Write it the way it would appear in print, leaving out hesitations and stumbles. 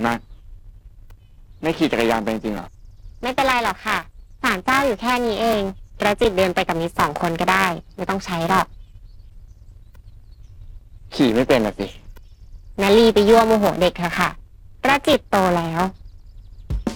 มากไม่ขี่จักรยานไปจริงๆหรอไม่เป็นไรหรอกค่ะศาลเจ้าอยู่แค่นี้เองประจิตเดินไปกับมิตร2 คนก็ได้ไม่ต้องใช้หรอกขี่ไม่เป็นสินาลีไปยั่วโมโหเด็กเถอะค่ะประจิตโตแล้ว